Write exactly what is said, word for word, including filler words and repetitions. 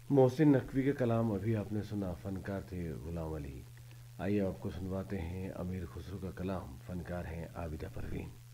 मोहसिन नकवी का कलाम अभी आपने सुना, फनकार थे गुलाम अली। आइए आपको सुनवाते हैं अमीर खुसरो का कलाम, फनकार हैं आबिदा परवीन।